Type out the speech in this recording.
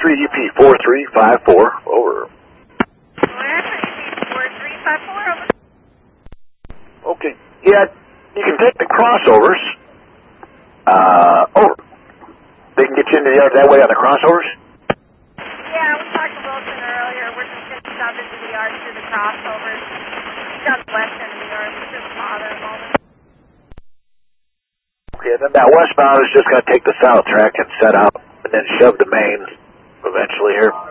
EP 4354, over. EP 4354, over. Okay. Yeah, you can take the crossovers. Over. They can get you into the yard that way on the crossovers? Yeah, we talked to Wilson earlier. We're just going to stop into the yard through the crossovers. He's on the west end of the yard. It doesn't bother him all the time. Okay, then that westbound is just going to take the south track and set out, and then shove the main eventually here.